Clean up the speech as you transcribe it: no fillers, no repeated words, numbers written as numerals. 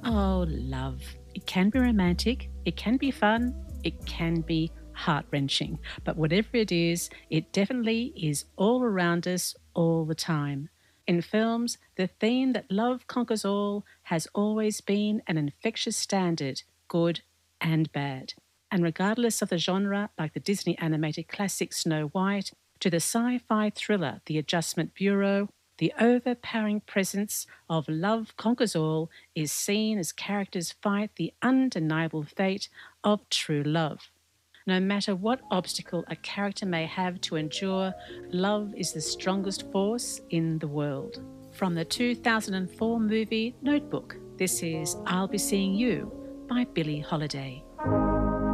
Oh, love. It can be romantic, it can be fun, it can be heart wrenching. But whatever it is, it definitely is all around us all the time. In films, the theme that love conquers all has always been an infectious standard, good and bad. And regardless of the genre, like the Disney animated classic Snow White, to the sci fi thriller The Adjustment Bureau, the overpowering presence of love conquers all is seen as characters fight the undeniable fate of true love. No matter what obstacle a character may have to endure, love is the strongest force in the world. From the 2004 movie Notebook, this is I'll Be Seeing You by Billie Holiday.